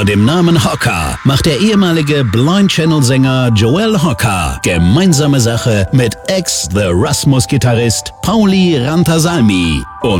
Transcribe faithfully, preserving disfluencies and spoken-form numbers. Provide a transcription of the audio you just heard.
Unter dem Namen Hocker macht der ehemalige Blind Channel-Sänger Joel Hocker gemeinsame Sache mit Ex-The Rasmus-Gitarrist Pauli Rantasalmi. Und